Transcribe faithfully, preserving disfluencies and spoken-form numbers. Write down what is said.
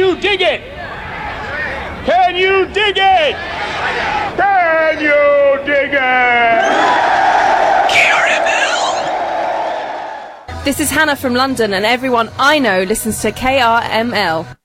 you dig it? Can you dig it? Can you dig it? K R M L. This is Hannah from London, and everyone I know listens to K R M L.